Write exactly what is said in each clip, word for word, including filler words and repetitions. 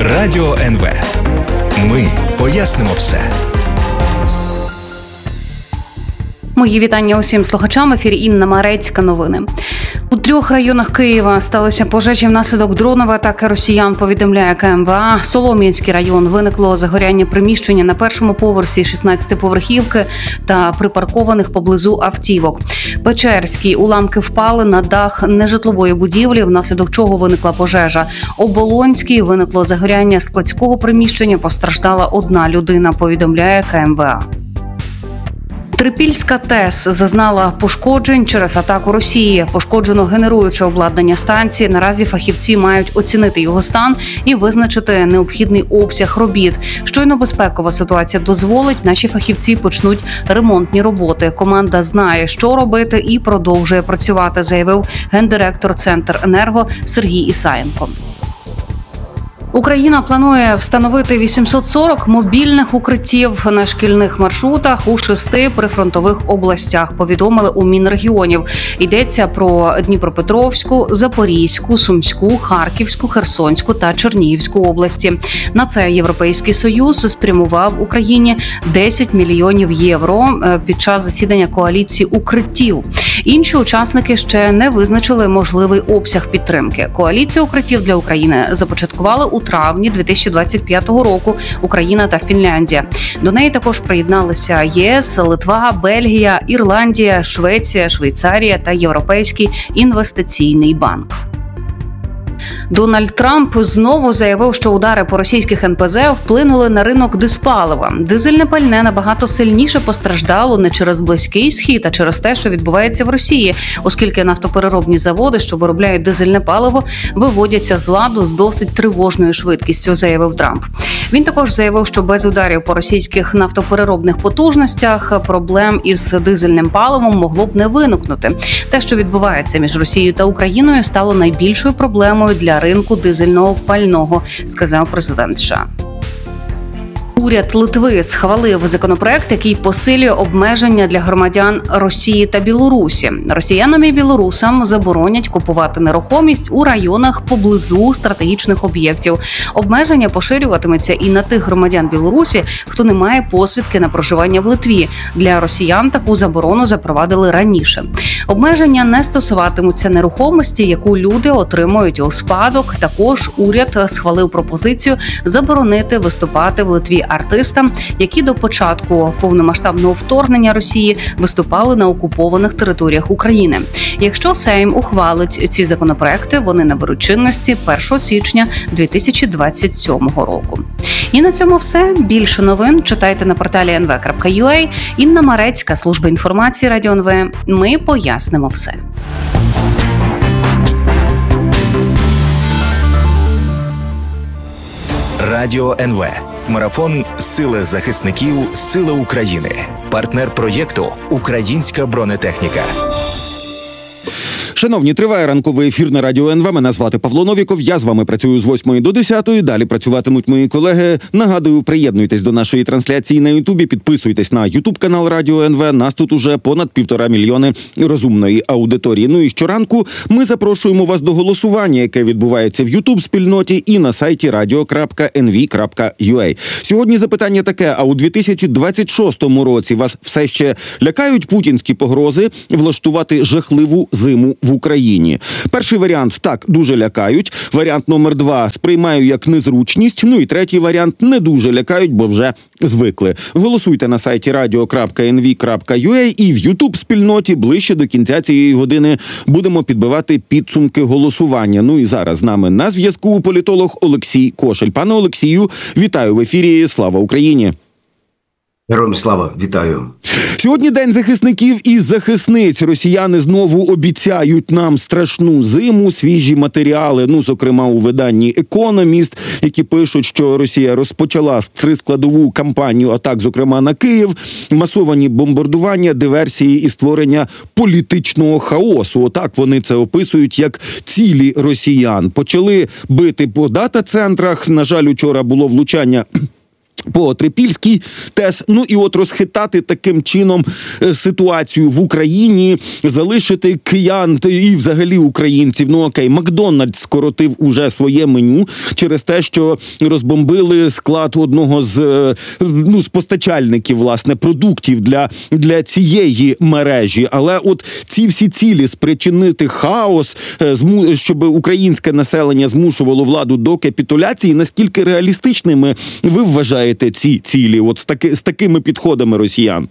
Радіо ен ве. Ми пояснимо все. Мої вітання усім слухачам. В ефірі Інна Марецька. Новини. У трьох районах Києва сталися пожежі внаслідок дронової атаки росіян, повідомляє ка ем ве а. Солом'янський район. Виникло загоряння приміщення на першому поверсі шістнадцятиповерхівки та припаркованих поблизу автівок. Печерський. Уламки впали на дах нежитлової будівлі, внаслідок чого виникла пожежа. Оболонський. Виникло загоряння складського приміщення. Постраждала одна людина, повідомляє ка ем ве а. Трипільська ТЕС зазнала пошкоджень через атаку Росії. Пошкоджено генеруюче обладнання станції. Наразі фахівці мають оцінити його стан і визначити необхідний обсяг робіт. Щойно безпекова ситуація дозволить, наші фахівці почнуть ремонтні роботи. Команда знає, що робити, і продовжує працювати, заявив гендиректор Центренерго Сергій Ісаєнко. Україна планує встановити вісімсот сорок мобільних укриттів на шкільних маршрутах у шести прифронтових областях, повідомили у Мінрегіонів. Йдеться про Дніпропетровську, Запорізьку, Сумську, Харківську, Херсонську та Чернігівську області. На це Європейський Союз спрямував Україні десять мільйонів євро під час засідання коаліції укриттів. Інші учасники ще не визначили можливий обсяг підтримки. Коаліцію укриттів для України започаткували у травні дві тисячі двадцять п'ятого року Україна та Фінляндія. До неї також приєдналися ЄС, Литва, Бельгія, Ірландія, Швеція, Швейцарія та Європейський інвестиційний банк. Дональд Трамп знову заявив, що удари по російських ен пе зет вплинули на ринок диспалива. Дизельне пальне набагато сильніше постраждало не через Близький Схід, а через те, що відбувається в Росії, оскільки нафтопереробні заводи, що виробляють дизельне паливо, виводяться з ладу з досить тривожною швидкістю, заявив Трамп. Він також заявив, що без ударів по російських нафтопереробних потужностях проблем із дизельним паливом могло б не виникнути. Те, що відбувається між Росією та Україною, стало найбільшою проблемою для ринку дизельного пального, сказав президент США. Уряд Литви схвалив законопроект, який посилює обмеження для громадян Росії та Білорусі. Росіянам і білорусам заборонять купувати нерухомість у районах поблизу стратегічних об'єктів. Обмеження поширюватиметься і на тих громадян Білорусі, хто не має посвідки на проживання в Литві. Для росіян таку заборону запровадили раніше. Обмеження не стосуватимуться нерухомості, яку люди отримують у спадок. Також уряд схвалив пропозицію заборонити виступати в Литві артистам, які до початку повномасштабного вторгнення Росії виступали на окупованих територіях України. Якщо Сейм ухвалить ці законопроекти, вони наберуть чинності першого січня дві тисячі двадцять сьомого року. І на цьому все. Більше новин читайте на порталі ен ве крапка ю а. Інна Марецька, служба інформації Радіо ен ве. Ми пояснимо все. Радіо ен ве. Марафон «Сили захисників. Сили України». Партнер проєкту «Українська бронетехніка». Шановні, триває ранковий ефір на Радіо ен ве. Мене звати Павло Новіков. Я з вами працюю з восьмої до десятої. Далі працюватимуть мої колеги. Нагадую, приєднуйтесь до нашої трансляції на Ютубі. Підписуйтесь на Ютуб-канал Радіо ен ве. Нас тут уже понад півтора мільйони розумної аудиторії. Ну і щоранку ми запрошуємо вас до голосування, яке відбувається в Ютуб-спільноті і на сайті радіо крапка ен ве крапка ю а. Сьогодні запитання таке: а у дві тисячі двадцять шостому році вас все ще лякають путінські погрози влаштувати жахливу зиму в Україні? Перший варіант – так, дуже лякають. Варіант номер два – сприймаю як незручність. Ну і третій варіант – не дуже лякають, бо вже звикли. Голосуйте на сайті радіо крапка ен ве крапка ю а і в Ютуб-спільноті. Ближче до кінця цієї години будемо підбивати підсумки голосування. Ну і зараз з нами на зв'язку політолог Олексій Кошель. Пане Олексію, вітаю в ефірі. Слава Україні! Героям слава, вітаю. Сьогодні День захисників і захисниць. Росіяни знову обіцяють нам страшну зиму, свіжі матеріали, ну, зокрема, у виданні «Економіст», які пишуть, що Росія розпочала складову кампанію атак, зокрема, на Київ, масовані бомбардування, диверсії і створення політичного хаосу. Отак вони це описують як цілі росіян. Почали бити по дата-центрах. На жаль, учора було влучання по Трипільській ТЕС. Ну і от розхитати таким чином ситуацію в Україні, залишити киян і взагалі українців. Ну окей, Макдональдс скоротив уже своє меню через те, що розбомбили склад одного з, ну, з постачальників, власне, продуктів для, для цієї мережі. Але от ці всі цілі спричинити хаос, щоб українське населення змушувало владу до капітуляції, наскільки реалістичними ви вважаєте ці цілі, от з, таки, з такими підходами росіян?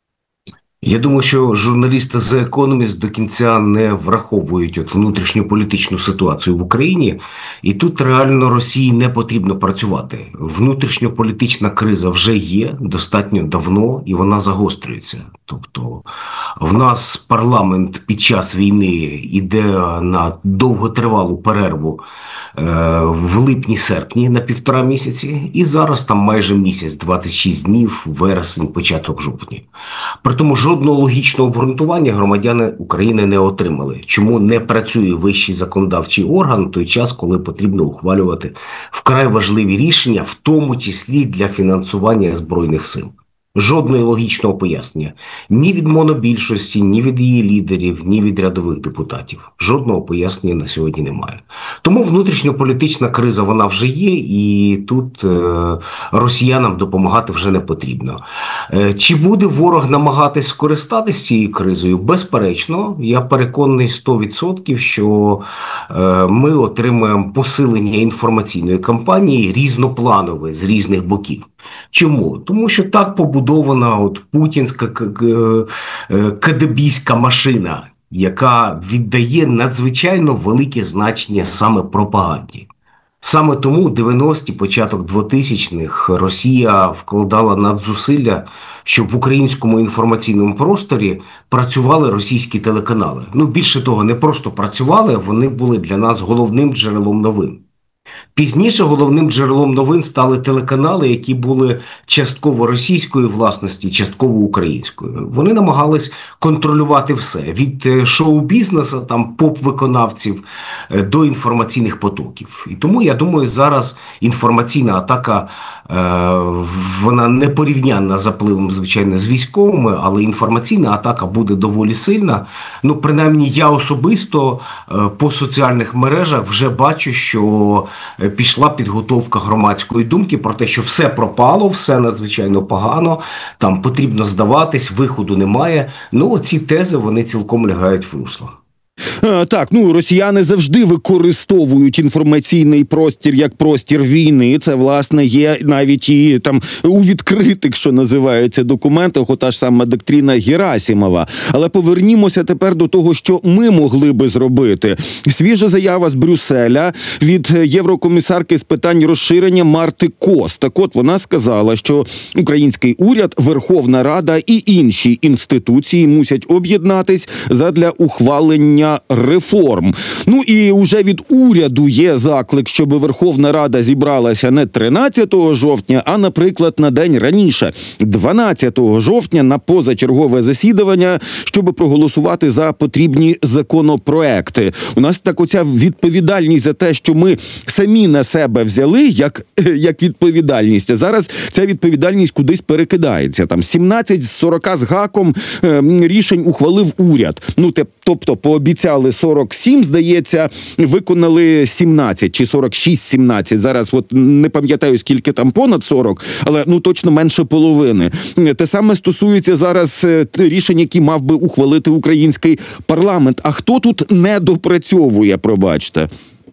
Я думаю, що журналісти The Economist до кінця не враховують от внутрішньополітичну ситуацію в Україні, і тут реально Росії не потрібно працювати. Внутрішньополітична криза вже є достатньо давно, і вона загострюється. Тобто в нас парламент під час війни йде на довготривалу перерву е, в липні-серпні на півтора місяці, і зараз там майже місяць, двадцять шість днів, вересень, початок жовтня. При тому жодного логічного обґрунтування громадяни України не отримали. Чому не працює вищий законодавчий орган в той час, коли потрібно ухвалювати вкрай важливі рішення, в тому числі для фінансування Збройних сил? Жодного логічного пояснення. Ні від монобільшості, ні від її лідерів, ні від рядових депутатів. Жодного пояснення на сьогодні немає. Тому внутрішньополітична криза, вона вже є, і тут е, росіянам допомагати вже не потрібно. Е, чи буде ворог намагатись скористатися цією кризою? Безперечно. Я переконаний сто відсотків, що е, ми отримаємо посилення інформаційної кампанії різнопланове з різних боків. Чому? Тому що так побудована от путінська кадебійська машина, яка віддає надзвичайно велике значення саме пропаганді. Саме тому дев'яності, початок двотисячних Росія вкладала надзусилля, щоб в українському інформаційному просторі працювали російські телеканали. Ну, більше того, не просто працювали, вони були для нас головним джерелом новин. Пізніше головним джерелом новин стали телеканали, які були частково російської власності, частково українською. Вони намагались контролювати все. Від шоу-бізнесу, там, поп-виконавців до інформаційних потоків. І тому, я думаю, зараз інформаційна атака, вона не порівнянна з запливом, звичайно, з військовими, але інформаційна атака буде доволі сильна. Ну, принаймні, я особисто по соціальних мережах вже бачу, що пішла підготовка громадської думки про те, що все пропало, все надзвичайно погано, там потрібно здаватись, виходу немає. Ну, ці тези, вони цілком лягають в русло. А, так, ну, росіяни завжди використовують інформаційний простір як простір війни. Це, власне, є навіть і там у відкритих, що називається, документах, ота ж сама доктрина Герасимова. Але повернімося тепер до того, що ми могли би зробити. Свіжа заява з Брюсселя від єврокомісарки з питань розширення Марти Кос. Так от, вона сказала, що український уряд, Верховна Рада і інші інституції мусять об'єднатись задля ухвалення реформ. Ну і уже від уряду є заклик, щоб Верховна Рада зібралася не тринадцятого жовтня, а, наприклад, на день раніше, дванадцятого жовтня, на позачергове засідання, щоб проголосувати за потрібні законопроекти. У нас так оця відповідальність за те, що ми самі на себе взяли, як, як відповідальність. А зараз ця відповідальність кудись перекидається. Там сімнадцять з сорока з гаком е, рішень ухвалив уряд. Ну, те, тобто пообіцяли сорок сім, здається, виконали сімнадцять чи сорок шість сімнадцять. Зараз от не пам'ятаю, скільки там понад сорок, але ну точно менше половини. Те саме стосується зараз рішень, які мав би ухвалити український парламент. А хто тут не допрацьовує, пробачте?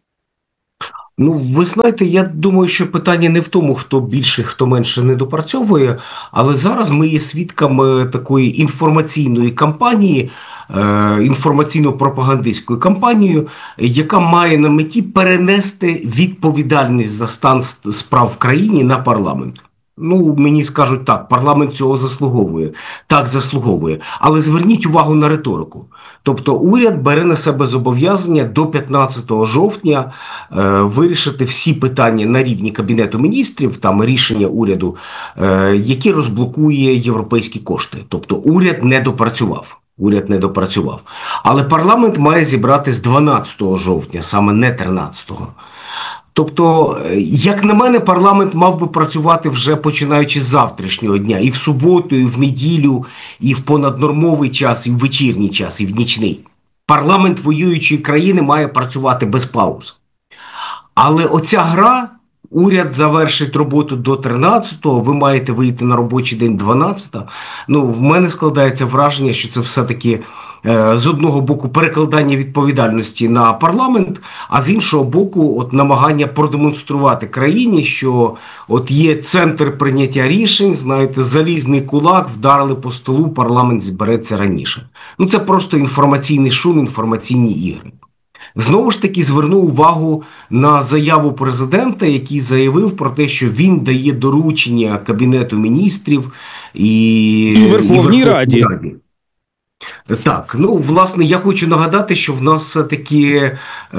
Ну, ви знаєте, я думаю, що питання не в тому, хто більше, хто менше не допрацьовує, але зараз ми є свідками такої інформаційної кампанії, е, інформаційно-пропагандистської кампанії, яка має на меті перенести відповідальність за стан справ в країні на парламент. Ну, мені скажуть так, парламент цього заслуговує, так заслуговує. Але зверніть увагу на риторику. Тобто уряд бере на себе зобов'язання до п'ятнадцятого жовтня е, вирішити всі питання на рівні Кабінету міністрів, там рішення уряду, е, які розблокує європейські кошти. Тобто уряд не допрацював. Уряд не допрацював. Але парламент має зібратись дванадцятого жовтня, саме не тринадцятого. Тобто, як на мене, парламент мав би працювати вже починаючи з завтрашнього дня. І в суботу, і в неділю, і в понаднормовий час, і в вечірній час, і в нічний. Парламент воюючої країни має працювати без пауз. Але оця гра, уряд завершить роботу до тринадцятого, ви маєте вийти на робочий день дванадцятого. Ну, в мене складається враження, що це все-таки е, з одного боку перекладання відповідальності на парламент, а з іншого боку от намагання продемонструвати країні, що от є центр прийняття рішень, знаєте, залізний кулак, вдарили по столу, парламент збереться раніше. Ну, це просто інформаційний шум, інформаційні ігри. Знову ж таки зверну увагу на заяву президента, який заявив про те, що він дає доручення Кабінету міністрів і, і Верховній, і Верховній Раді. Раді. Так, ну, власне, я хочу нагадати, що в нас все-таки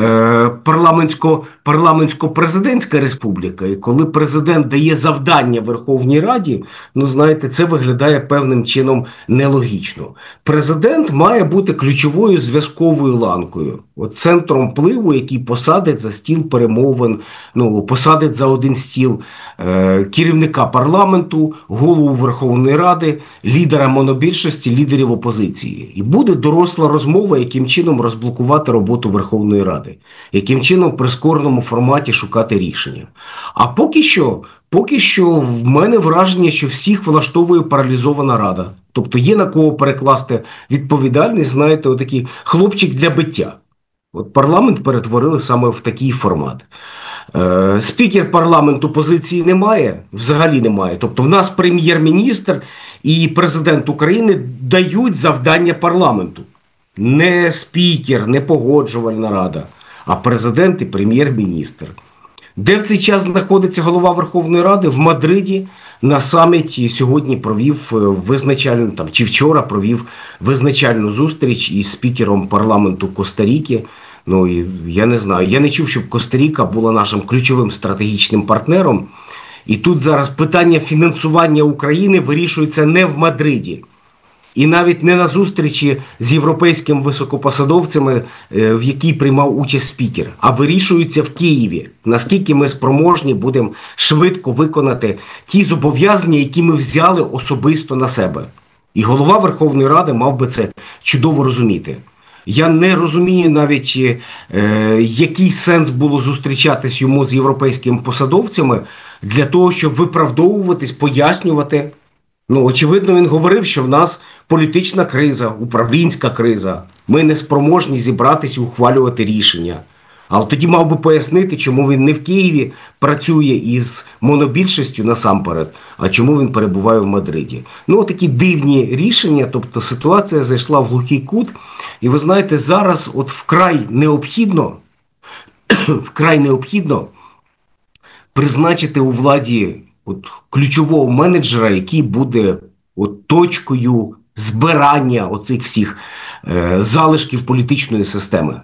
е, парламентсько, парламентсько-президентська республіка, і коли президент дає завдання Верховній Раді, ну, знаєте, це виглядає певним чином нелогічно. Президент має бути ключовою зв'язковою ланкою, от центром впливу, який посадить за стіл перемовин, ну, посадить за один стіл е, керівника парламенту, голову Верховної Ради, лідера монобільшості, лідерів опозиції. І буде доросла розмова, яким чином розблокувати роботу Верховної Ради, яким чином в прискореному форматі шукати рішення. А поки що, поки що в мене враження, що всіх влаштовує паралізована Рада. Тобто є на кого перекласти відповідальність, знаєте, отакий хлопчик для биття. От парламент перетворили саме в такий формат. Е, спікер парламенту позиції немає, взагалі немає. Тобто в нас прем'єр-міністр і президент України дають завдання парламенту. Не спікер, не погоджувальна рада, а президент і прем'єр-міністр. Де в цей час знаходиться голова Верховної Ради? В Мадриді на саміті сьогодні провів визначальну, там, чи вчора провів визначальну зустріч із спікером парламенту Коста-Ріки. Ну, і я не знаю, я не чув, щоб Коста-Ріка була нашим ключовим стратегічним партнером. І тут зараз питання фінансування України вирішується не в Мадриді. І навіть не на зустрічі з європейськими високопосадовцями, в якій приймав участь спікер, а вирішується в Києві. Наскільки ми спроможні будемо швидко виконати ті зобов'язання, які ми взяли особисто на себе. І голова Верховної Ради мав би це чудово розуміти. Я не розумію навіть, е, який сенс було зустрічатись йому з європейськими посадовцями для того, щоб виправдовуватись, пояснювати. Ну, очевидно, він говорив, що в нас політична криза, управлінська криза. Ми не спроможні зібратись і ухвалювати рішення. А от тоді мав би пояснити, чому він не в Києві працює із монобільшістю насамперед, а чому він перебуває в Мадриді. Ну, такі дивні рішення, тобто ситуація зайшла в глухий кут. І ви знаєте, зараз от вкрай необхідно, вкрай необхідно призначити у владі от ключового менеджера, який буде от точкою збирання оцих всіх е, залишків політичної системи.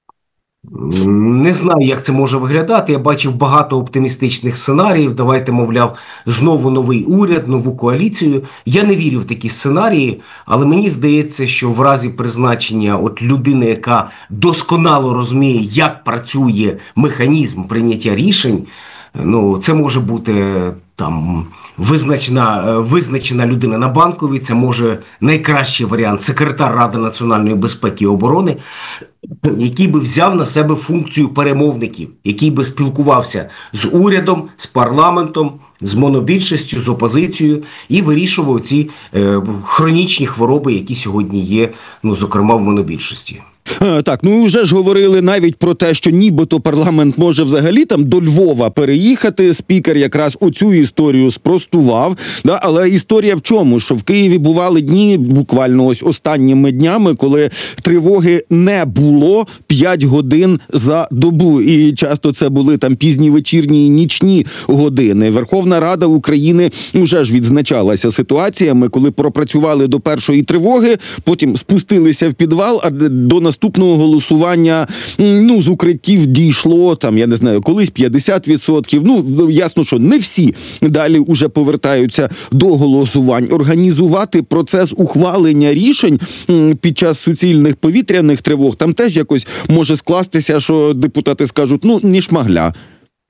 Не знаю, як це може виглядати. Я бачив багато оптимістичних сценаріїв. Давайте, мовляв, знову новий уряд, нову коаліцію. Я не вірю в такі сценарії, але мені здається, що в разі призначення от людини, яка досконало розуміє, як працює механізм прийняття рішень, ну, це може бути там визначена, визначена людина на Банковій, це може найкращий варіант секретар Ради національної безпеки і оборони, який би взяв на себе функцію перемовників, який би спілкувався з урядом, з парламентом, з монобільшістю, з опозицією і вирішував ці е, хронічні хвороби, які сьогодні є, ну, зокрема, в монобільшості. Так, ну і вже ж говорили навіть про те, що нібито парламент може взагалі там до Львова переїхати. Спікер якраз оцю історію спростував. Да? Але історія в чому? Що в Києві бували дні, буквально ось останніми днями, коли тривоги не було п'ять годин за добу. І часто це були там пізні вечірні і нічні години. Верховна Рада України вже ж відзначалася ситуаціями, коли пропрацювали до першої тривоги, потім спустилися в підвал, а до наступного голосування, ну, з укриттів дійшло, там, я не знаю, колись п'ятдесят відсотків. Ну, ясно, що не всі далі уже повертаються до голосувань. Організувати процес ухвалення рішень під час суцільних повітряних тривог, там теж якось може скластися, що депутати скажуть, ну, ні шмагля.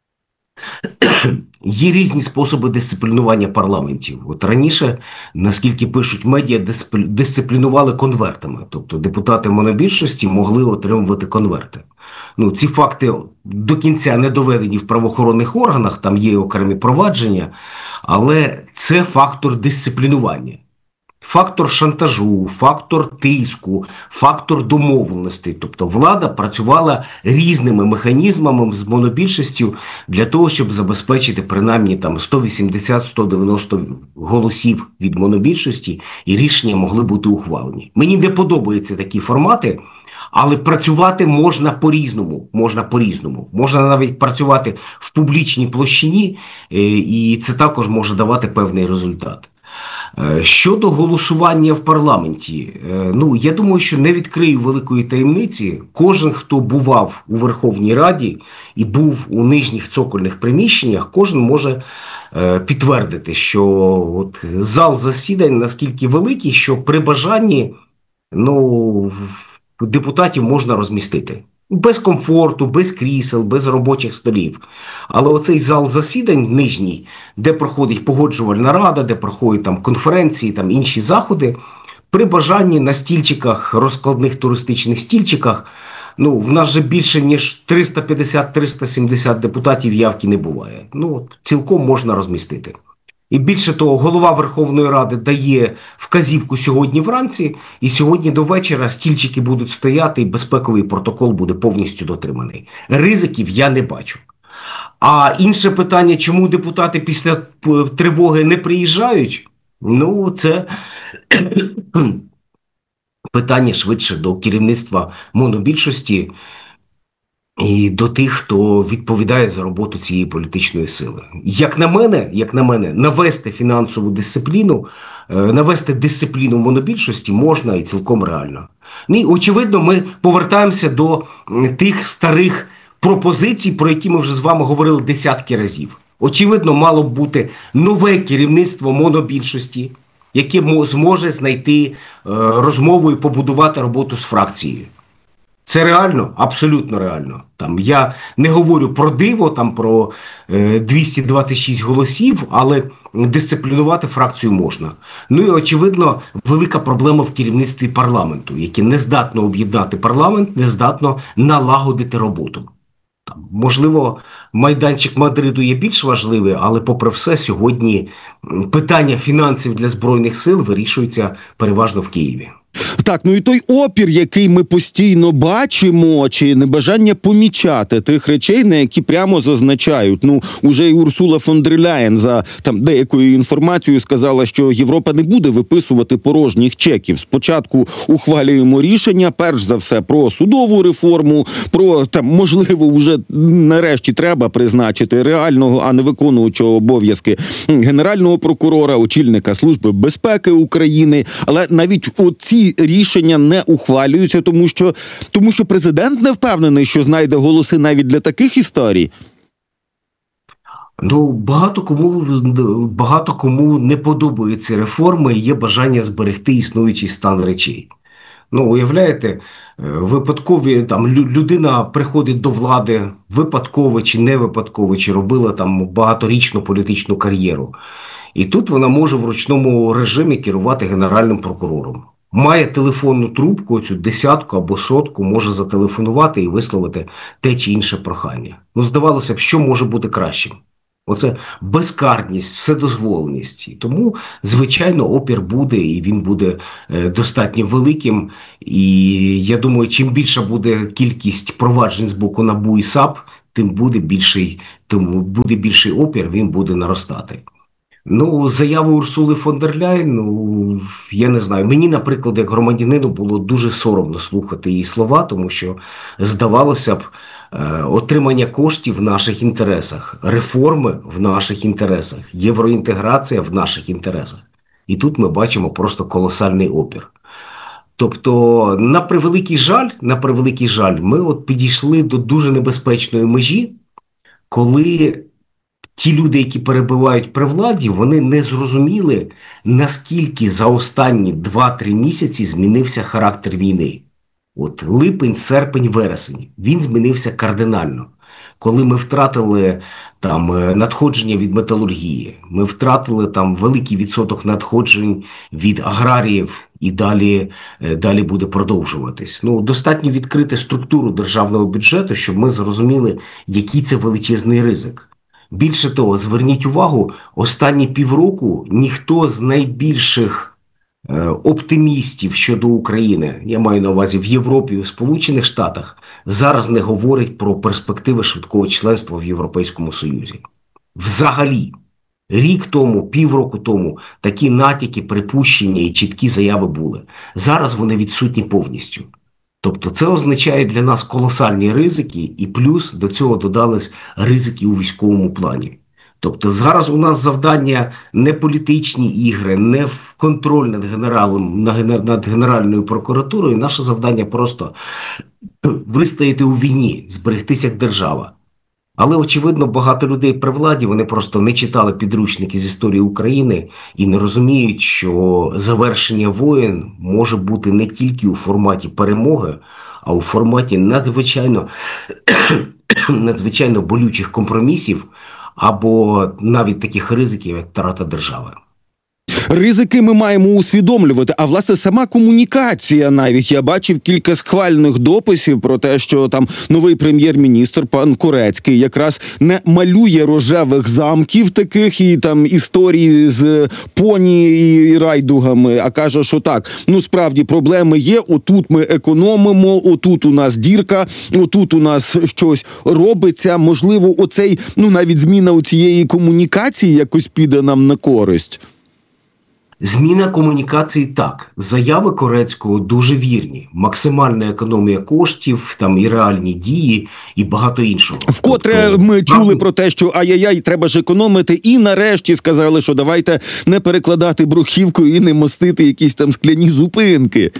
Є різні способи дисциплінування парламентів. От раніше, наскільки пишуть медіа, дисциплінували конвертами. Тобто депутати монобільшості могли отримувати конверти. Ну, ці факти до кінця не доведені в правоохоронних органах, там є окремі провадження, але це фактор дисциплінування. Фактор шантажу, фактор тиску, фактор домовленостей. Тобто влада працювала різними механізмами з монобільшістю для того, щоб забезпечити принаймні там сто вісімдесят - сто дев'яносто голосів від монобільшості, і рішення могли бути ухвалені. Мені не подобаються такі формати, але працювати можна по-різному. Можна по-різному. Можна навіть працювати в публічній площині, і це також може давати певний результат. Щодо голосування в парламенті, ну, я думаю, що не відкрию великої таємниці. Кожен, хто бував у Верховній Раді і був у нижніх цокольних приміщеннях, кожен може підтвердити, що от зал засідань наскільки великий, що при бажанні, ну, депутатів можна розмістити. Без комфорту, без крісел, без робочих столів. Але оцей зал засідань нижній, де проходить погоджувальна рада, де проходять там конференції, там інші заходи, при бажанні на стільчиках, розкладних туристичних стільчиках, ну, в нас же більше ніж триста п'ятдесят - триста сімдесят депутатів явки не буває. Ну, цілком можна розмістити. І більше того, голова Верховної Ради дає вказівку сьогодні вранці, і сьогодні до вечора стільчики будуть стояти, і безпековий протокол буде повністю дотриманий. Ризиків я не бачу. А інше питання, чому депутати після тривоги не приїжджають, ну, це питання швидше до керівництва монобільшості і до тих, хто відповідає за роботу цієї політичної сили. Як на мене, як на мене, навести фінансову дисципліну, навести дисципліну монобільшості можна і цілком реально. І, очевидно, ми повертаємося до тих старих пропозицій, про які ми вже з вами говорили десятки разів. Очевидно, мало б бути нове керівництво монобільшості, яке зможе знайти розмову і побудувати роботу з фракцією. Це реально? Абсолютно реально. Там, я не говорю про диво, там, про е, двісті двадцять шість голосів, але дисциплінувати фракцію можна. Ну і, очевидно, велика проблема в керівництві парламенту, яке не здатно об'єднати парламент, не здатно налагодити роботу. Там, можливо, майданчик Мадриду є більш важливий, але попри все сьогодні питання фінансів для Збройних сил вирішується переважно в Києві. Так, ну і той опір, який ми постійно бачимо, чи небажання помічати тих речей, на які прямо зазначають. Ну, уже і Урсула фон дер Ляєн за там деякою інформацією сказала, що Європа не буде виписувати порожніх чеків. Спочатку ухвалюємо рішення, перш за все, про судову реформу, про, там, можливо, вже нарешті треба призначити реального, а не виконуючого обов'язки генерального прокурора, очільника Служби безпеки України. Але навіть оці рішення не ухвалюються, тому що, тому що президент не впевнений, що знайде голоси навіть для таких історій. Ну, багато кому, багато кому не подобаються реформи і є бажання зберегти існуючий стан речей. Ну, уявляєте, випадкові, там, людина приходить до влади випадково чи не випадково, чи робила там багаторічну політичну кар'єру. І тут вона може в ручному режимі керувати генеральним прокурором. Має телефонну трубку, цю десятку або сотку, може зателефонувати і висловити те чи інше прохання. Ну, здавалося б, що може бути кращим? Оце безкарність, вседозволеність. І тому, звичайно, опір буде, і він буде е, достатньо великим. І я думаю, чим більша буде кількість проваджень з боку НАБУ і САП, тим буде більший, тим буде більший опір, він буде наростати. Ну, заяву Урсули фон дер Ляєн, ну, я не знаю. Мені, наприклад, як громадянину, було дуже соромно слухати її слова, тому що, здавалося б, е, отримання коштів в наших інтересах, реформи в наших інтересах, євроінтеграція в наших інтересах. І тут ми бачимо просто колосальний опір. Тобто, на превеликий жаль, на превеликий жаль, ми от підійшли до дуже небезпечної межі, коли ті люди, які перебувають при владі, вони не зрозуміли, наскільки за останні два-три місяці змінився характер війни. От липень, серпень, вересень. Він змінився кардинально. коли ми втратили там надходження від металургії, ми втратили там великий відсоток надходжень від аграріїв, і далі, далі буде продовжуватись. Ну, достатньо відкрити структуру державного бюджету, щоб ми зрозуміли, який це величезний ризик. Більше того, зверніть увагу, останні півроку ніхто з найбільших е, оптимістів щодо України, я маю на увазі в Європі і в Сполучених Штатах, зараз не говорить про перспективи швидкого членства в Європейському Союзі. Взагалі, рік тому, півроку тому такі натяки, припущення і чіткі заяви були. Зараз вони відсутні повністю. Тобто це означає для нас колосальні ризики, і плюс до цього додались ризики у військовому плані. Тобто зараз у нас завдання не політичні ігри, не в контроль над генералом, над Генеральною прокуратурою. Наше завдання просто вистояти у війні, зберегтися як держава. Але, очевидно, багато людей при владі, вони просто не читали підручники з історії України і не розуміють, що завершення воєн може бути не тільки у форматі перемоги, а у форматі надзвичайно, надзвичайно болючих компромісів або навіть таких ризиків, як втрата держави. Ризики ми маємо усвідомлювати, а власне сама комунікація навіть. Я бачив кілька схвальних дописів про те, що там новий прем'єр-міністр, пан Корецький, якраз не малює рожевих замків таких і там історії з поні і райдугами, а каже, що так, ну справді проблеми є, отут ми економимо, отут у нас дірка, отут у нас щось робиться, можливо, оцей, ну навіть зміна у цієї комунікації якось піде нам на користь. Зміна комунікації так. Заяви Корецького дуже вірні. Максимальна економія коштів, там і реальні дії, і багато іншого. Вкотре тобто, ми чули про те, що ай-яй-яй, треба ж економити, і нарешті сказали, що давайте не перекладати бруківку і не мостити якісь там скляні зупинки.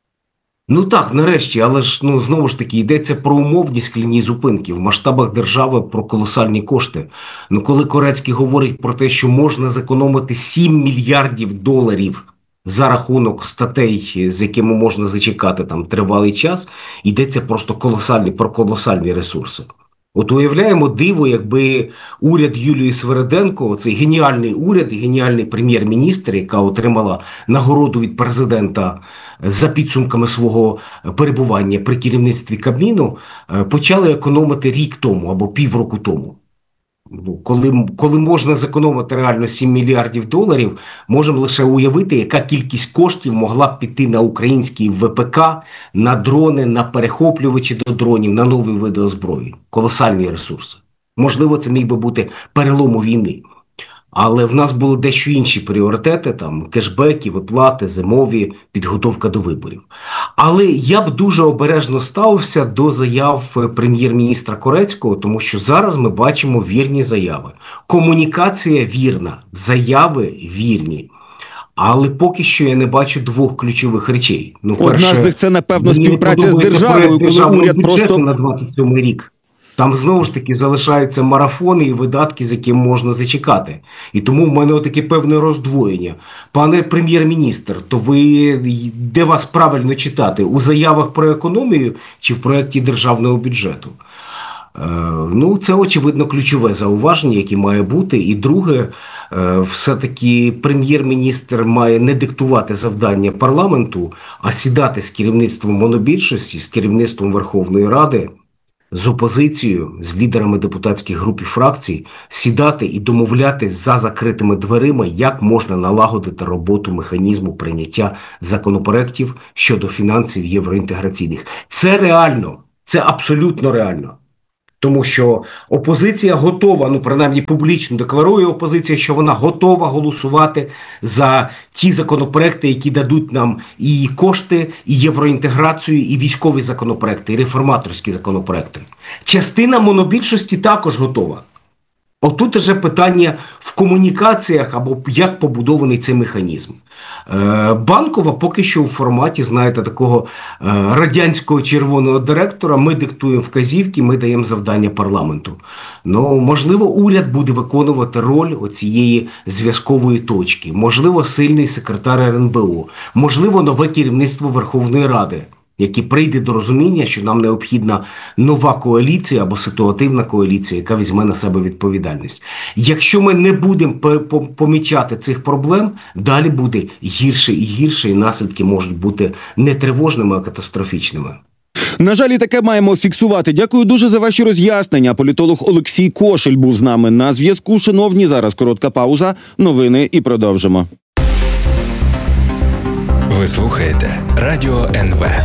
Ну так, нарешті, але ж, ну, знову ж таки, йдеться про умовні скляні зупинки в масштабах держави, про колосальні кошти. Ну, коли Корецький говорить про те, що можна зекономити сім мільярдів доларів за рахунок статей, з якими можна зачекати там тривалий час, йдеться просто колосальні, про колосальні ресурси. От уявляємо диво, якби уряд Юлії Свериденко, цей геніальний уряд і геніальний прем'єр-міністр, яка отримала нагороду від президента за підсумками свого перебування при керівництві Кабміну, почали економити рік тому або півроку тому. Коли, коли можна зекономити реально сім мільярдів доларів, можемо лише уявити, яка кількість коштів могла б піти на український ве пе ка, на дрони, на перехоплювачі до дронів, на нові види озброєнь. Колосальні ресурси. Можливо, це міг би бути перелом у війни. Але в нас були дещо інші пріоритети, там кешбеки, виплати, зимові, підготовка до виборів. Але я б дуже обережно ставився до заяв прем'єр-міністра Корецького, тому що зараз ми бачимо вірні заяви. Комунікація вірна, заяви вірні. Але поки що я не бачу двох ключових речей. Ну, одна перше, з них це, напевно, співпраця з державою, коли уряд просто... на двадцять сьомий рік. Там знову ж таки залишаються марафони і видатки, з якими можна зачекати. І тому в мене таке певне роздвоєння. Пане прем'єр-міністр, то ви, де вас правильно читати? У заявах про економію чи в проєкті державного бюджету? Е, ну, це, очевидно, ключове зауваження, яке має бути. І друге, е, все-таки прем'єр-міністр має не диктувати завдання парламенту, а сідати з керівництвом монобільшості, з керівництвом Верховної Ради, з опозицією, з лідерами депутатських груп і фракцій, сідати і домовлятись за закритими дверима, як можна налагодити роботу механізму прийняття законопроєктів щодо фінансів євроінтеграційних. Це реально, це абсолютно реально. Тому що опозиція готова, ну принаймні публічно декларує опозиція, що вона готова голосувати за ті законопроекти, які дадуть нам і кошти, і євроінтеграцію, і військові законопроекти, і реформаторські законопроекти. Частина монобільшості також готова. Отут вже питання в комунікаціях або як побудований цей механізм. Банкова поки що у форматі, знаєте, такого радянського червоного директора. Ми диктуємо вказівки, ми даємо завдання парламенту. Ну, можливо, уряд буде виконувати роль оцієї зв'язкової точки. Можливо, сильний секретар ер ен бе о. Можливо, нове керівництво Верховної Ради. який прийде до розуміння, що нам необхідна нова коаліція або ситуативна коаліція, яка візьме на себе відповідальність. Якщо ми не будемо помічати цих проблем, далі буде гірше і гірше, і наслідки можуть бути не тривожними, а катастрофічними. На жаль, і таке маємо фіксувати. Дякую дуже за ваші роз'яснення. Політолог Олексій Кошель був з нами на зв'язку. Шановні, зараз коротка пауза, новини і продовжимо. Ви слухаєте Радіо ен ве.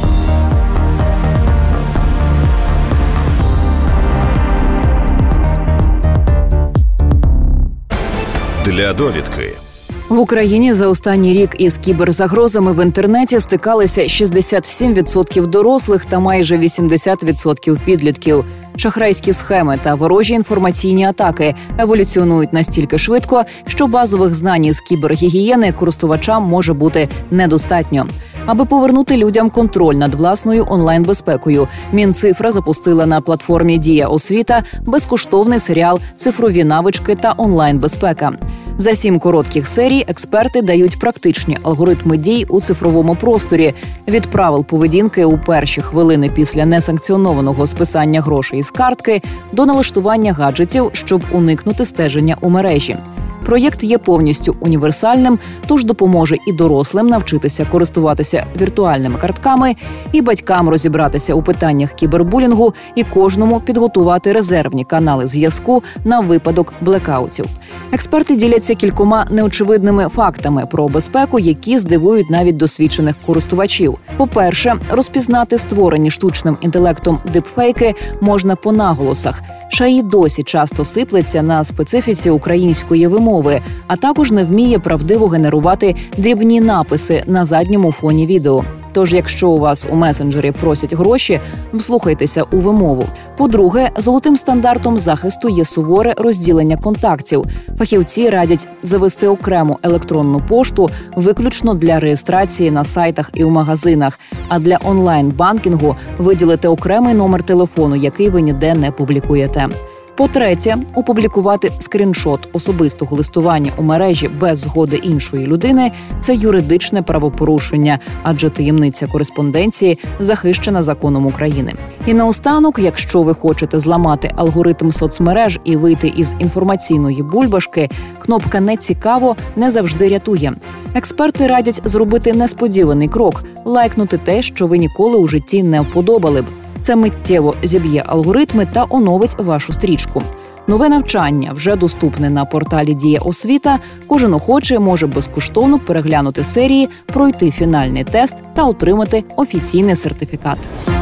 Для довідки. В Україні за останній рік із кіберзагрозами в інтернеті стикалися шістдесят сім відсотків дорослих та майже вісімдесят відсотків підлітків. Шахрайські схеми та ворожі інформаційні атаки еволюціонують настільки швидко, що базових знань із кібергігієни користувачам може бути недостатньо. Аби повернути людям контроль над власною онлайн-безпекою, Мінцифра запустила на платформі «Дія освіта» безкоштовний серіал «Цифрові навички та онлайн-безпека». За сім коротких серій експерти дають практичні алгоритми дій у цифровому просторі – від правил поведінки у перші хвилини після несанкціонованого списання грошей із картки до налаштування гаджетів, щоб уникнути стеження у мережі. Проєкт є повністю універсальним, тож допоможе і дорослим навчитися користуватися віртуальними картками, і батькам розібратися у питаннях кібербулінгу, і кожному підготувати резервні канали зв'язку на випадок блекаутів. Експерти діляться кількома неочевидними фактами про безпеку, які здивують навіть досвідчених користувачів. По-перше, розпізнати створені штучним інтелектом дипфейки можна по наголосах. ШАІ досі часто сиплеться на специфіці української вимови, а також не вміє правдиво генерувати дрібні написи на задньому фоні відео. Тож, якщо у вас у месенджері просять гроші, вслухайтеся у вимову. По-друге, золотим стандартом захисту є суворе розділення контактів. Фахівці радять завести окрему електронну пошту виключно для реєстрації на сайтах і у магазинах, а для онлайн-банкінгу виділити окремий номер телефону, який ви ніде не публікуєте. По-третє, опублікувати скріншот особистого листування у мережі без згоди іншої людини – це юридичне правопорушення, адже таємниця кореспонденції захищена законом України. І наостанок, якщо ви хочете зламати алгоритм соцмереж і вийти із інформаційної бульбашки, кнопка «Не цікаво» не завжди рятує. Експерти радять зробити несподіваний крок – лайкнути те, що ви ніколи у житті не вподобали б. Це миттєво зіб'є алгоритми та оновить вашу стрічку. Нове навчання вже доступне на порталі «Дія освіта». Кожен охочий може безкоштовно переглянути серії, пройти фінальний тест та отримати офіційний сертифікат.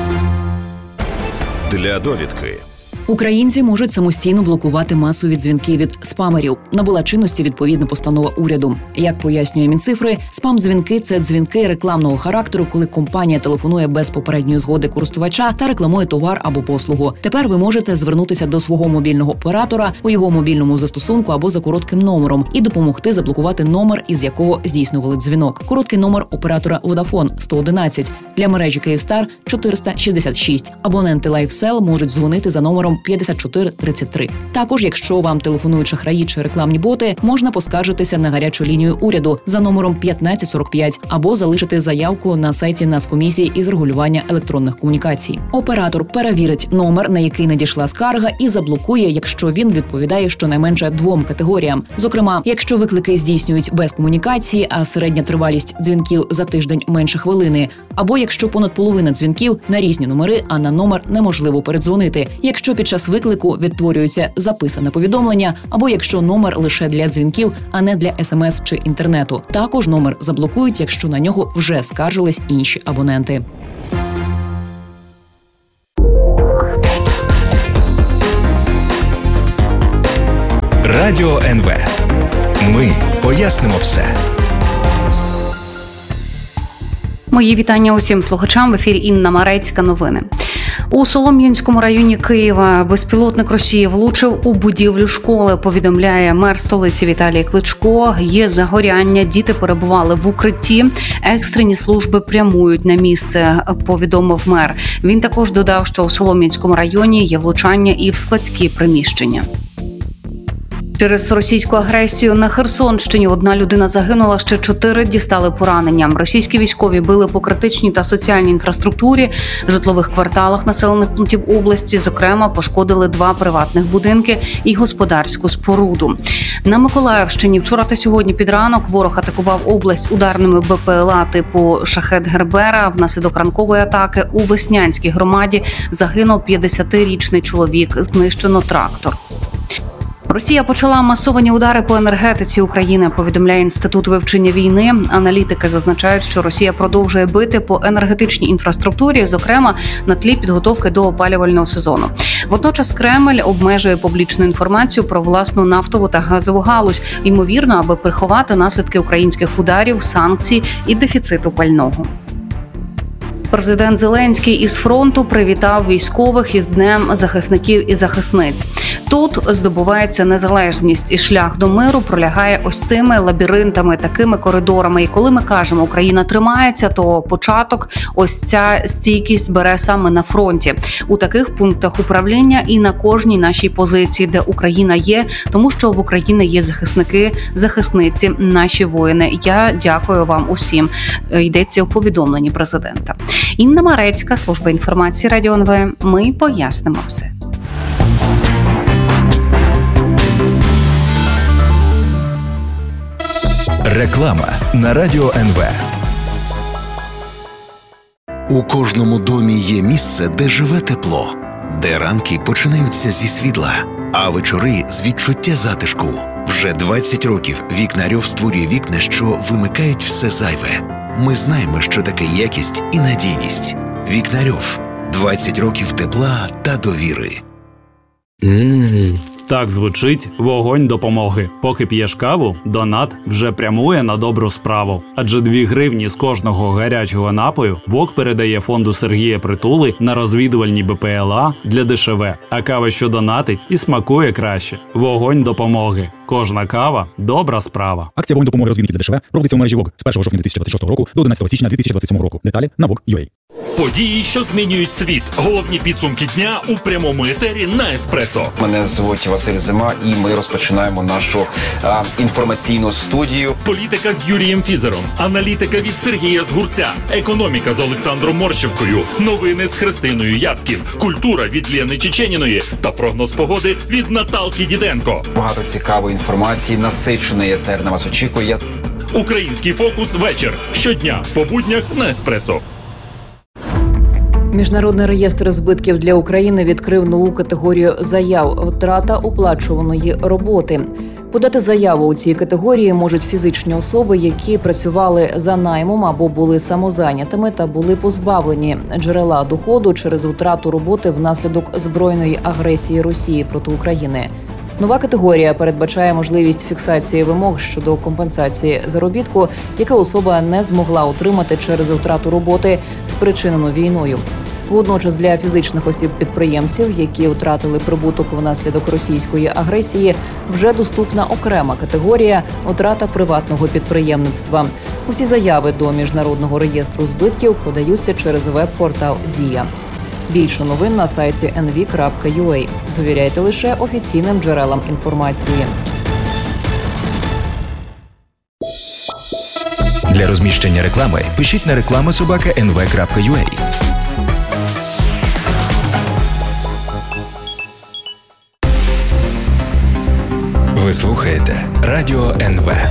Для довідки. Українці можуть самостійно блокувати масові дзвінки від спамерів. Набула чинності відповідна постанова уряду. Як пояснює Мінцифри, спам-дзвінки – це дзвінки рекламного характеру, коли компанія телефонує без попередньої згоди користувача та рекламує товар або послугу. Тепер ви можете звернутися до свого мобільного оператора у його мобільному застосунку або за коротким номером і допомогти заблокувати номер, із якого здійснювали дзвінок. Короткий номер оператора Vodafone – сто одинадцять, для мережі Kyivstar – чотириста шістдесят шість. Абоненти LifeSell можуть дзвонити за номером п'ятдесят чотири тридцять три. Також, якщо вам телефонують шахраї чи рекламні боти, можна поскаржитися на гарячу лінію уряду за номером п'ятнадцять сорок п'ять або залишити заявку на сайті Нацкомісії із регулювання електронних комунікацій. Оператор перевірить номер, на який надійшла скарга, і заблокує, якщо він відповідає щонайменше двом категоріям. Зокрема, якщо виклики здійснюють без комунікації, а середня тривалість дзвінків за тиждень менше хвилини, або якщо понад половина дзвінків на різні номери, а на номер неможливо передзвонити, якщо під час виклику відтворюється записане повідомлення, або якщо номер лише для дзвінків, а не для смс чи інтернету. Також номер заблокують, якщо на нього вже скаржились інші абоненти. Радіо ен ве. Ми пояснимо все. Мої вітання усім слухачам. В ефірі Інна Марецька. Новини. У Солом'янському районі Києва безпілотник Росії влучив у будівлю школи, повідомляє мер столиці Віталій Кличко. Є загоряння, діти перебували в укритті, екстрені служби прямують на місце, повідомив мер. Він також додав, що у Солом'янському районі є влучання і в складські приміщення. Через російську агресію на Херсонщині одна людина загинула, ще чотири дістали поранення. Російські військові били по критичній та соціальній інфраструктурі, житлових кварталах населених пунктів області. Зокрема, пошкодили два приватних будинки і господарську споруду. На Миколаївщині вчора та сьогодні під ранок ворог атакував область ударними БПЛА типу «Шахед-Гербера». Внаслідок ранкової атаки у Веснянській громаді загинув п'ятдесятирічний чоловік, знищено трактор. Росія почала масовані удари по енергетиці України, повідомляє Інститут вивчення війни. Аналітики зазначають, що Росія продовжує бити по енергетичній інфраструктурі, зокрема на тлі підготовки до опалювального сезону. Водночас Кремль обмежує публічну інформацію про власну нафтову та газову галузь, ймовірно, аби приховати наслідки українських ударів, санкцій і дефіциту пального. Президент Зеленський із фронту привітав військових із Днем захисників і захисниць. Тут здобувається незалежність, і шлях до миру пролягає ось цими лабіринтами, такими коридорами. І коли ми кажемо «Україна тримається», то початок ось ця стійкість бере саме на фронті. У таких пунктах управління і на кожній нашій позиції, де Україна є, тому що в Україні є захисники, захисниці, наші воїни. Я дякую вам усім. Йдеться у повідомленні президента. Інна Марецька, служба інформації Радіо ен ве. Ми пояснимо все. Реклама на Радіо ен ве. У кожному домі є місце, де живе тепло, де ранки починаються зі світла, а вечори з відчуття затишку. Вже двадцять років Вікнарьов створює вікна, що вимикають все зайве. Ми знаємо, що таке якість і надійність. Вікнарьов. двадцять років тепла та довіри. Mm. Так звучить вогонь допомоги. Поки п'єш каву, донат вже прямує на добру справу. Адже дві гривні з кожного гарячого напою ВОК передає фонду Сергія Притули на розвідувальні БПЛА для ДШВ. А кава, що донатить, і смакує краще. Вогонь допомоги. Кожна кава – добра справа. Акція «Вогонь допомоги розвідників для ДШВ» проводиться у мережі ВОК з першого жовтня дві тисячі двадцять шостого року до одинадцятого січня дві тисячі двадцять сьомого року. Деталі на вок крапка ю а. Події, що змінюють світ. Головні підсумки дня у прямому етері на Еспресо. Мене звуть Василь Зима, і ми розпочинаємо нашу а, інформаційну студію. Політика з Юрієм Фізером, аналітика від Сергія Згурця, економіка з Олександром Морщевкою, новини з Христиною Яцькін, культура від Лєни Чеченіної та прогноз погоди від Наталки Діденко. Багато цікавої інформації, насичений етер на вас очікує. Український фокус вечір. Щодня по буднях на Еспресо. Міжнародний реєстр збитків для України відкрив нову категорію заяв «Втрата оплачуваної роботи». Подати заяву у цій категорії можуть фізичні особи, які працювали за наймом або були самозайнятими та були позбавлені джерела доходу через втрату роботи внаслідок збройної агресії Росії проти України. Нова категорія передбачає можливість фіксації вимог щодо компенсації заробітку, яку особа не змогла отримати через втрату роботи, спричинену війною. Водночас для фізичних осіб-підприємців, які втратили прибуток внаслідок російської агресії, вже доступна окрема категорія «Втрата приватного підприємництва». Усі заяви до Міжнародного реєстру збитків подаються через веб-портал «Дія». Більше новин на сайті ен ві крапка ю а. Довіряйте лише офіційним джерелам інформації. Для розміщення реклами пишіть на реклама собака ен ве крапка ю а. Ви слухаєте Радіо ен ве.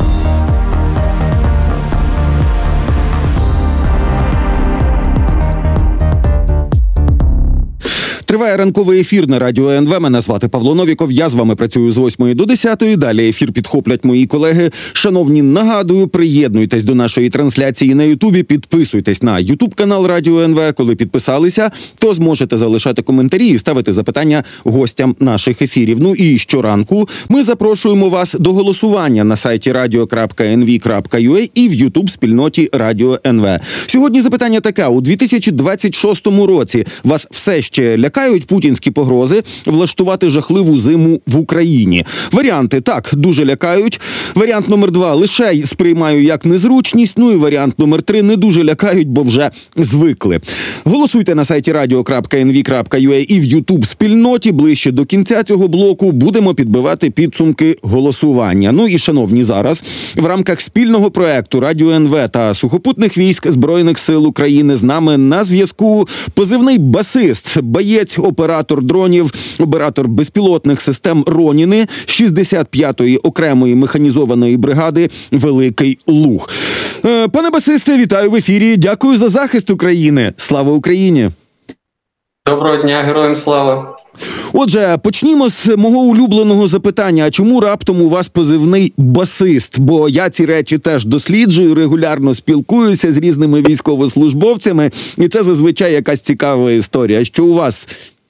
Триває ранковий ефір на Радіо ен ве. Мене звати Павло Новіков. Я з вами працюю з восьмої до десятої. Далі ефір підхоплять мої колеги. Шановні, нагадую, приєднуйтесь до нашої трансляції на Ютубі. Підписуйтесь на Ютуб канал Радіо ен ве. Коли підписалися, то зможете залишати коментарі і ставити запитання гостям наших ефірів. Ну і щоранку ми запрошуємо вас до голосування на сайті радіо крапка ен ві крапка ю а і в Ютуб спільноті Радіо ен ве. Сьогодні запитання таке. У дві тисячі двадцять шостому році вас все ще лякає путінські погрози влаштувати жахливу зиму в Україні? Варіанти: так, дуже лякають, Варіант номер два лише сприймаю як незручність. Ну і варіант номер три не дуже лякають, бо вже звикли. Голосуйте на сайті радіо крапка ен ві крапка ю а і в Ютуб спільноті. Ближче до кінця цього блоку будемо підбивати підсумки голосування. Ну і, шановні, зараз в рамках спільного проекту Радіо ен ве та сухопутних військ Збройних сил України з нами на зв'язку позивний басист, боєць, оператор дронів, оператор безпілотних систем «Роніни» шістдесят п'ятої окремої механізованої бригади «Великий Луг». Пане басисте, вітаю в ефірі. Дякую за захист України. Слава Україні! Доброго дня, героям слава! Отже, почнімо з мого улюбленого запитання. А чому раптом у вас позивний басист? Бо я ці речі теж досліджую, регулярно спілкуюся з різними військовослужбовцями, і це зазвичай якась цікава історія. Що у вас?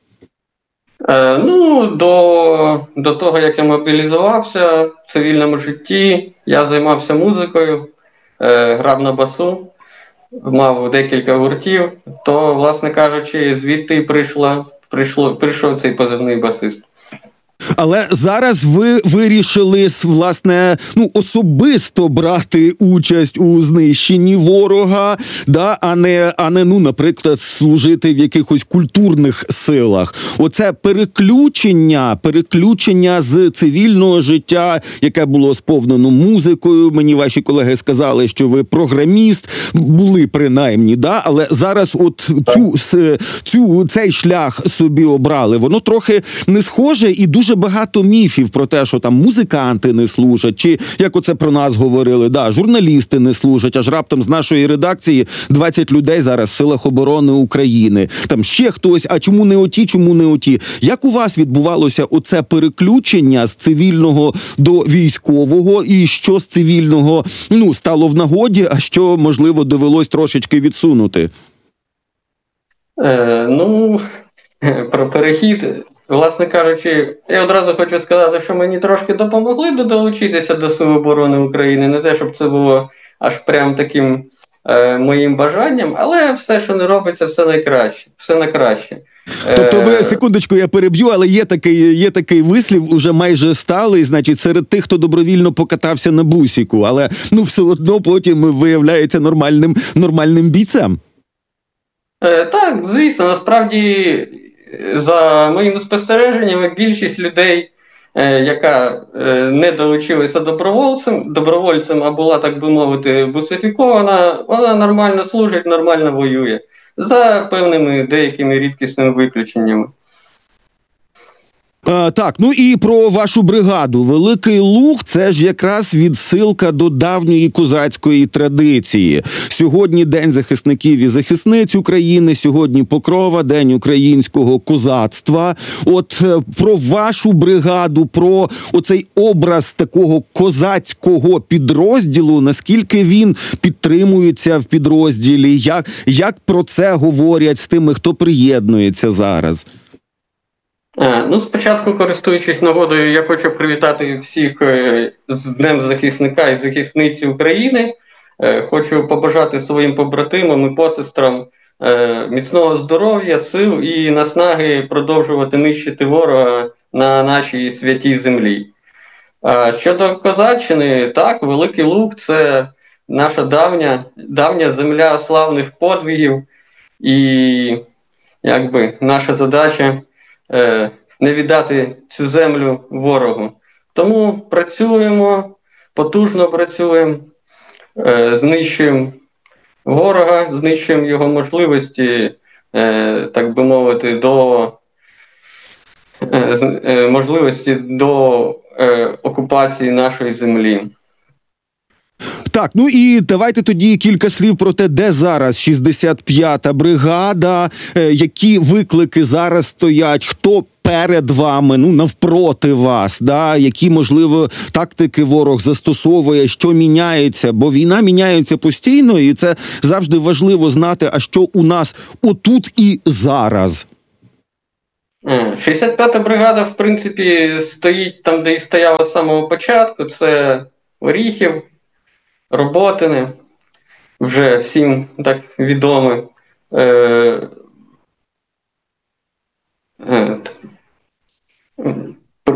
Е, ну, до, до того, як я мобілізувався в цивільному житті, я займався музикою, е, грав на басу, мав декілька гуртів, то, власне кажучи, звідти прийшла Прийшло, прийшов цей позивний басист. Але зараз ви вирішили, власне, ну, особисто брати участь у знищенні ворога, да, а не, а не, ну, наприклад, служити в якихось культурних силах. Оце переключення, переключення з цивільного життя, яке було сповнено музикою. Мені ваші колеги сказали, що ви програміст, були принаймні, да, але зараз от цю, цю, цей шлях собі обрали. Воно трохи не схоже і дуже багато міфів про те, що там музиканти не служать, чи, як оце про нас говорили, да, журналісти не служать, аж раптом з нашої редакції двадцять людей зараз в силах оборони України. Там ще хтось, а чому не оті, чому не оті? Як у вас відбувалося оце переключення з цивільного до військового, і що з цивільного, ну, стало в нагоді, а що, можливо, довелось трошечки відсунути? Е, ну, про перехід... Власне кажучи, я одразу хочу сказати, що мені трошки допомогли долучитися до Сил оборони України. Не те, щоб це було аж прям таким е, моїм бажанням, але все, що не робиться, все найкраще. Все на краще. Тобто ви, секундочку, я переб'ю, але є такий, є такий вислів, уже майже сталий, значить, серед тих, хто добровільно покатався на бусіку, але, ну, все одно потім виявляється нормальним, нормальним бійцем. Е, так, звісно, насправді... За моїми спостереженнями, більшість людей, е, яка е, не долучилася добровольцем, добровольцем, а була, так би мовити, бусифікована, вона нормально служить, нормально воює. За певними деякими рідкісними виключеннями. А, так, ну і про вашу бригаду. Великий Луг – це ж якраз відсилка до давньої козацької традиції. Сьогодні День захисників і захисниць України, сьогодні Покрова, День українського козацтва. От про вашу бригаду, про оцей образ такого козацького підрозділу, наскільки він підтримується в підрозділі, як, як про це говорять з тими, хто приєднується зараз? Ну, спочатку, користуючись нагодою, я хочу привітати всіх з Днем захисника і захисниці України. Хочу побажати своїм побратимам і посестрам міцного здоров'я, сил і наснаги продовжувати нищити ворога на нашій святій землі. Щодо козаччини, так, Великий Луг – це наша давня, давня земля славних подвигів, і якби наша задача не віддати цю землю ворогу. Тому працюємо, потужно працюємо, знищуємо ворога, знищуємо його можливості, так би мовити, до можливості до окупації нашої землі. Так, ну і давайте тоді кілька слів про те, де зараз шістдесят п'ята бригада, які виклики зараз стоять, хто перед вами, ну, навпроти вас, да, які, можливо, тактики ворог застосовує, що міняється, бо війна міняється постійно, і це завжди важливо знати, а що у нас отут і зараз. шістдесят п'ята бригада, в принципі, стоїть там, де і стояла з самого початку, це Оріхів, Роботине, вже всім так відоме. Е, е,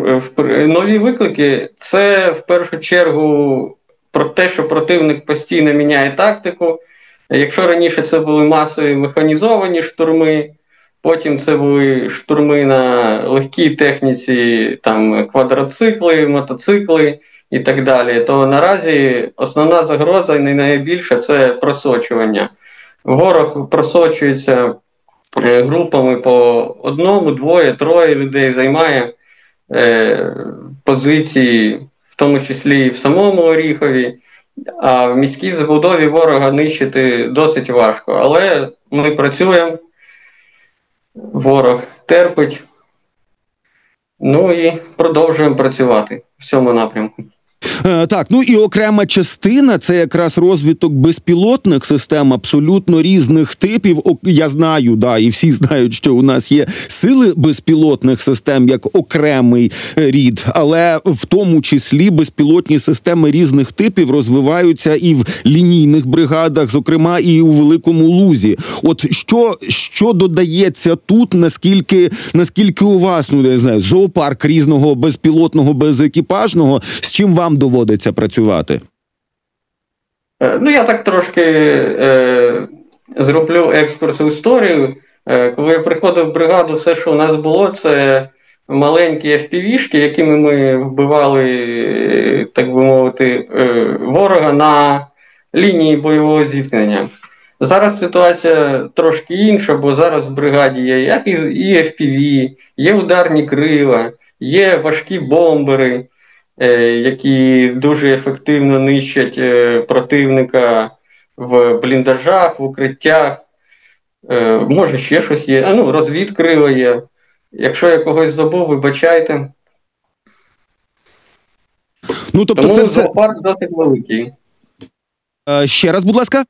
нові виклики – це в першу чергу про те, що противник постійно міняє тактику. Якщо раніше це були масові механізовані штурми, потім це були штурми на легкій техніці, там квадроцикли, мотоцикли і так далі, то наразі основна загроза, і не найбільша, це просочування. Ворог просочується групами по одному, двоє, троє людей, займає е, позиції, в тому числі і в самому Оріхові, а в міській забудові ворога нищити досить важко. Але ми працюємо, ворог терпить, ну і продовжуємо працювати в цьому напрямку. Так, ну і окрема частина – це якраз розвиток безпілотних систем абсолютно різних типів. Я знаю, да, і всі знають, що у нас є сили безпілотних систем як окремий рід, але в тому числі безпілотні системи різних типів розвиваються і в лінійних бригадах, зокрема і у Великому Лузі. От що, що додається тут, наскільки, наскільки у вас, ну, не знаю, зоопарк різного безпілотного, безекіпажного, з чим вам доводиться працювати? Ну, я так трошки е, зроблю екскурс в історію. Е, коли я приходив в бригаду, все, що у нас було, це маленькі еф пі ві-шки, якими ми вбивали, е, так би мовити, е, ворога на лінії бойового зіткнення. Зараз ситуація трошки інша, бо зараз в бригаді є як і еф пі ві, є ударні крила, є важкі бомбери, які дуже ефективно нищать противника в бліндажах, в укриттях. Може ще щось є. А, ну, розвідкрила є. Якщо я когось забув, вибачайте. Ну, тобто Тому це все... зоопарк досить великий. А, ще раз, будь ласка.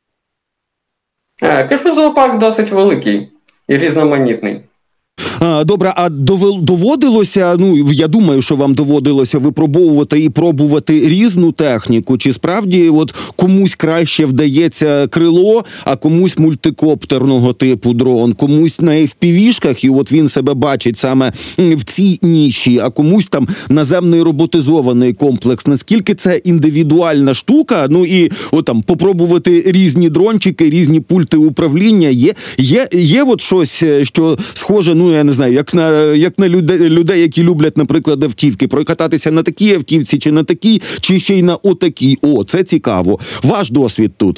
А, кажу, зоопарк досить великий і різноманітний. Добре, а доводилося, ну, я думаю, що вам доводилося випробовувати і пробувати різну техніку, чи справді от комусь краще вдається крило, а комусь мультикоптерного типу дрон, комусь на еф пі ві-шках, і от він себе бачить саме в цій ніші, а комусь там наземний роботизований комплекс. Наскільки це індивідуальна штука, ну і от там попробувати різні дрончики, різні пульти управління, є, є, є от щось, що схоже, ну, я не знаю, як на, як на людей, людей, які люблять, наприклад, автівки, прокататися на такій автівці, чи на такій, чи ще й на отакій. О, це цікаво. Ваш досвід тут?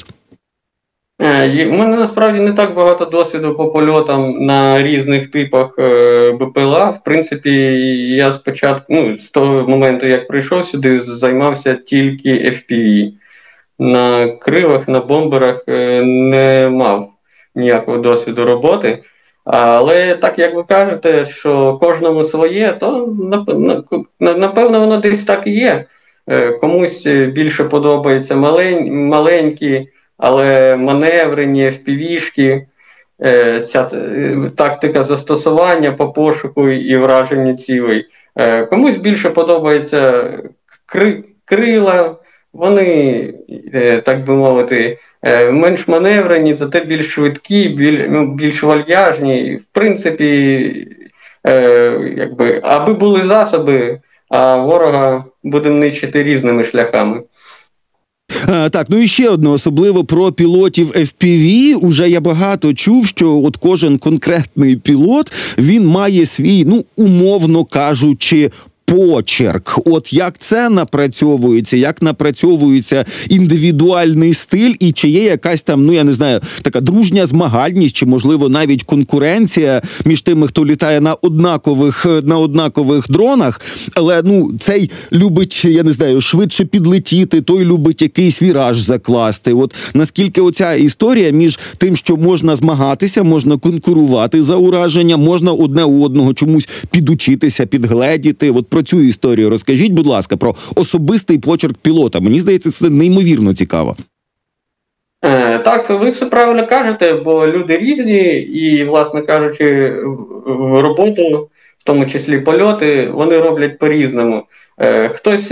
У мене насправді не так багато досвіду по польотам на різних типах бе пе ел а. В принципі, я спочатку, ну, з того моменту, як прийшов сюди, займався тільки еф пі ві. На крилах, на бомберах не мав ніякого досвіду роботи. Але так, як ви кажете, що кожному своє, то напевно воно десь так і є. Комусь більше подобаються малень, маленькі, але маневрені еф пі ві-шки, ця тактика застосування по пошуку і враженню цілей. Комусь більше подобаються кри, крила, вони, так би мовити, менш маневрені, зате більш швидкі, біль, ну, більш вальяжні. В принципі, е, якби, аби були засоби, а ворога будемо нищити різними шляхами. А, так, ну і ще одне, особливо про пілотів еф пі ві. Уже я багато чув, що от кожен конкретний пілот, він має свій, ну, умовно кажучи, почерк. От як це напрацьовується, як напрацьовується індивідуальний стиль, і чи є якась там, ну я не знаю, така дружня змагальність, чи можливо навіть конкуренція між тими, хто літає на однакових, на однакових дронах, але ну цей любить, я не знаю, швидше підлетіти, той любить якийсь віраж закласти. От наскільки оця історія між тим, що можна змагатися, можна конкурувати за ураження, можна одне у одного чомусь підучитися, підгледіти. От про цю історію розкажіть, будь ласка, про особистий почерк пілота. Мені здається, це неймовірно цікаво. Е, так, ви все правильно кажете, бо люди різні і, власне кажучи, в роботу, в тому числі польоти, вони роблять по-різному. Е, хтось